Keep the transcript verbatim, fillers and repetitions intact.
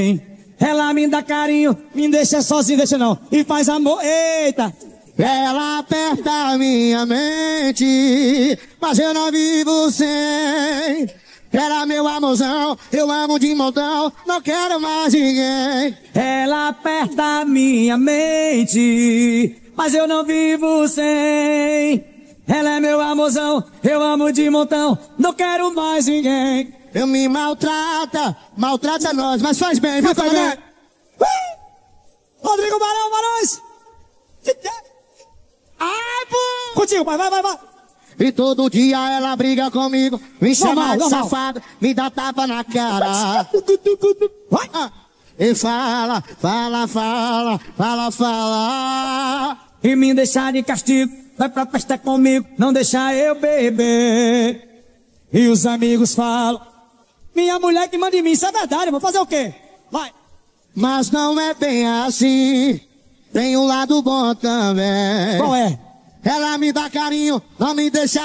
Ela me dá carinho, me deixa sozinho, deixa não, e faz amor, eita. Ela aperta minha mente, mas eu não vivo sem. Ela meu amorzão, eu amo de montão, não quero mais ninguém. Ela aperta minha mente, mas eu não vivo sem. Ela é meu amorzão, eu amo de montão, não quero mais ninguém. Eu me maltrata, maltrata nós, mas faz bem, viu, faz bem. Rodrigo Barão, Barões. Ai, pô. Contigo, pai, vai, vai, vai. E todo dia ela briga comigo, me chama Normal, de normal. safado, me dá tapa na cara. Vai. Ah, e fala, fala, fala, fala, fala. E me deixar de castigo, vai pra festa comigo, não deixar eu beber. E os amigos falam, minha mulher que manda em mim, isso é verdade, vou fazer o quê? Vai. Mas não é bem assim, tem um lado bom também. Qual é? Ela me dá carinho, não me deixa